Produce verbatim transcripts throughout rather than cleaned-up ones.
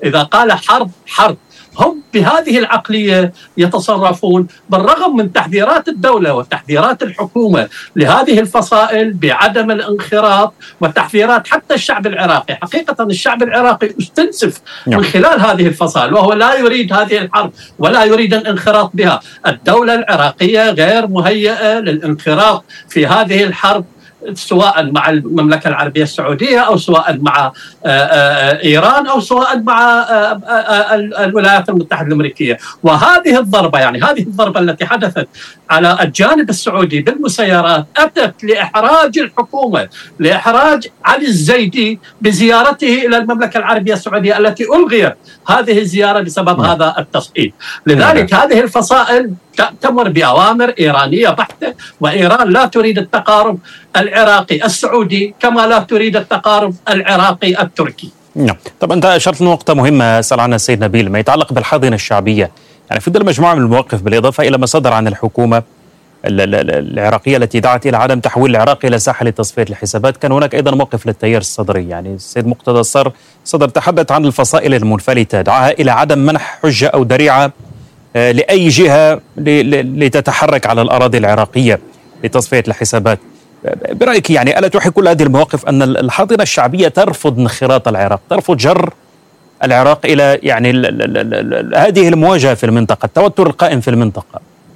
إذا قال حرب حرب. هم بهذه العقلية يتصرفون بالرغم من تحذيرات الدولة وتحذيرات الحكومة لهذه الفصائل بعدم الانخراط، وتحذيرات حتى الشعب العراقي. حقيقة الشعب العراقي استنزف من خلال هذه الفصائل، وهو لا يريد هذه الحرب ولا يريد الانخراط بها. الدولة العراقية غير مهيئة للانخراط في هذه الحرب، سواء مع المملكة العربية السعودية أو سواء مع إيران أو سواء مع الولايات المتحدة الأمريكية. وهذه الضربة يعني هذه الضربة التي حدثت على الجانب السعودي بالمسيرات أتت لإحراج الحكومة، لإحراج علي الزيدي بزيارته إلى المملكة العربية السعودية التي ألغيت هذه الزيارة بسبب م. هذا التصعيد. لذلك م. هذه الفصائل تأتمر بأوامر إيرانية بحتة، وإيران لا تريد التقارب العراقي السعودي كما لا تريد التقارب العراقي التركي. نعم. طب أنت أشرت لنقطة مهمة أسأل عنها السيد نبيل، ما يتعلق بالحاضنة الشعبية. يعني في ظل مجموعة من المواقف بالإضافة إلى ما صدر عن الحكومة العراقية التي دعت إلى عدم تحويل العراق إلى ساحة لتصفية الحسابات، كان هناك أيضا موقف للتيار الصدري. يعني السيد مقتدى الصدر صدر تحدث عن الفصائل المنفلتة، دعاها إلى عدم منح حجة أو ذريعة لأي جهة لتتحرك على الأراضي العراقية لتصفية الحسابات. برأيك يعني ألا توحي كل هذه المواقف أن الحاضنة الشعبية ترفض انخراط العراق، ترفض جر العراق إلى يعني ال ال ال ال هذه المواجهة في المنطقة، التوتر القائم في المنطقة؟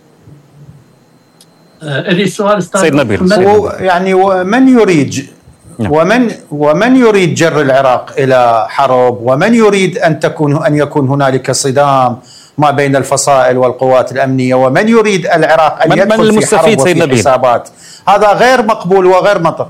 لي سؤال سيد نبيل. يعني ومن يريد ومن ومن يريد جر العراق إلى حرب، ومن يريد أن تكون أن يكون هنالك صدام ما بين الفصائل والقوات الأمنية، ومن يريد العراق أن يدخل في حرب وفي حسابات، هذا غير مقبول وغير منطقي.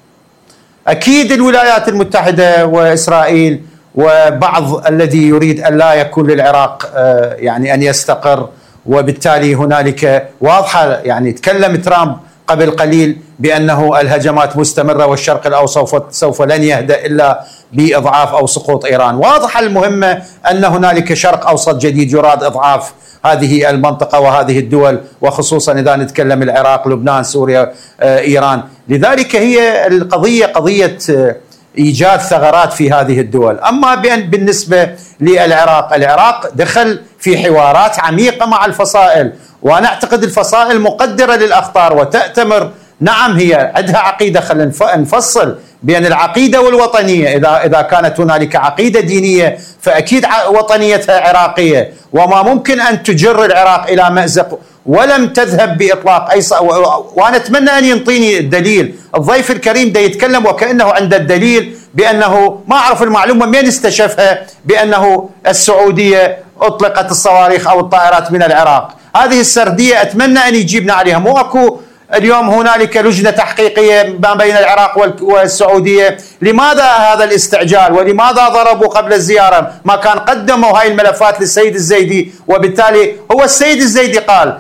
أكيد الولايات المتحدة وإسرائيل وبعض الذي يريد أن لا يكون للعراق يعني أن يستقر، وبالتالي هنالك واضحة. يعني تكلم ترامب قبل قليل بأنه الهجمات مستمرة والشرق الأوسط سوف لن يهدأ إلا بإضعاف أو سقوط إيران. واضحة المهمة أن هنالك شرق أوسط جديد يراد إضعاف هذه المنطقة وهذه الدول، وخصوصا إذا نتكلم العراق، لبنان، سوريا، إيران. لذلك هي القضية قضية إيجاد ثغرات في هذه الدول. أما بالنسبة للعراق، العراق دخل في حوارات عميقة مع الفصائل، وأنا أعتقد الفصائل مقدرة للأخطار وتأتمر. نعم هي عندها عقيدة، خلينا نفصل بين العقيدة والوطنية. إذا إذا كانت هنالك عقيدة دينية فأكيد وطنيتها عراقية، وما ممكن أن تجر العراق إلى مأزق ولم تذهب بإطلاق أي ص... وأنا أتمنى أن ينطيني الدليل. الضيف الكريم ده يتكلم وكأنه عنده الدليل بأنه ما أعرف المعلومة من استشفها بأنه السعودية أطلقت الصواريخ أو الطائرات من العراق. هذه السردية أتمنى أن يجيبنا عليها. مو أكو اليوم هنالك لجنة تحقيقية ما بين العراق والسعودية؟ لماذا هذا الاستعجال؟ ولماذا ضربوا قبل الزيارة؟ ما كان قدموا هاي الملفات للسيد الزيدي، وبالتالي هو السيد الزيدي قال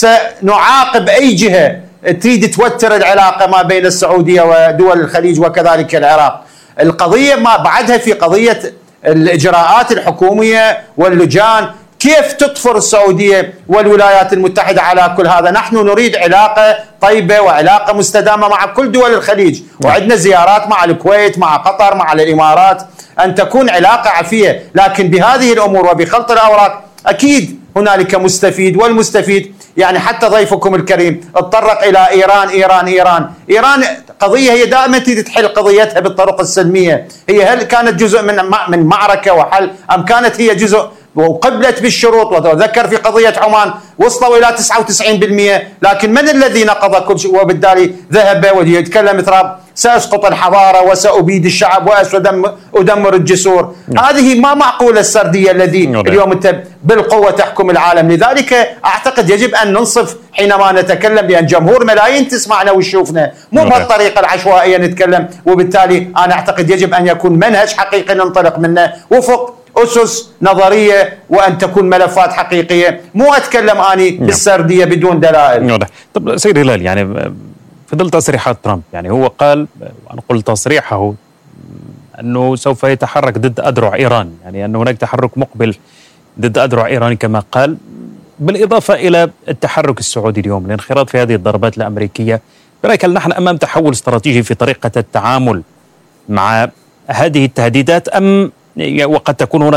سنعاقب أي جهة تريد توتر العلاقة ما بين السعودية ودول الخليج وكذلك العراق. القضية ما بعدها في قضية الإجراءات الحكومية واللجان. كيف تطفر السعودية والولايات المتحدة على كل هذا؟ نحن نريد علاقة طيبة وعلاقة مستدامة مع كل دول الخليج، وعندنا زيارات مع الكويت، مع قطر، مع الإمارات، أن تكون علاقة عفية. لكن بهذه الأمور وبخلط الأوراق أكيد هنالك مستفيد، والمستفيد يعني حتى ضيفكم الكريم اتطرق إلى إيران إيران إيران إيران قضية هي دائما تحل قضيتها بالطرق السلمية. هي هل كانت جزء من من معركة وحل، أم كانت هي جزء وقبلت بالشروط؟ وذكر في قضية عمان وصلوا إلى تسعة وتسعين بالمئة، لكن من الذي نقض كل شيء؟ وبالتالي ذهب ويتكلم ترامب سأسقط الحضارة وسأبيد الشعب وأدمر الجسور. نعم. هذه ما معقولة السردية الذي نعم. اليوم أنت بالقوة تحكم العالم. لذلك أعتقد يجب أن ننصف حينما نتكلم، بأن جمهور ملايين تسمعنا وتشوفنا، مو نعم. بهالطريقة العشوائية نتكلم. وبالتالي أنا أعتقد يجب أن يكون منهج حقيقي ننطلق منه وفق أسس نظرية، وأن تكون ملفات حقيقية. مو أتكلم أني نعم. بالسردية بدون دلائل. نعم. طب سيد هلال، يعني في ظل تصريحات ترامب، يعني هو قال، وأنا قلت تصريحه، أنه سوف يتحرك ضد أذرع إيران، يعني أن هناك تحرك مقبل ضد أذرع إيران كما قال، بالإضافة إلى التحرك السعودي اليوم الانخراط في هذه الضربات الأمريكية. برأيك هل نحن أمام تحول استراتيجي في طريقة التعامل مع هذه التهديدات، أم وقد تكون هناك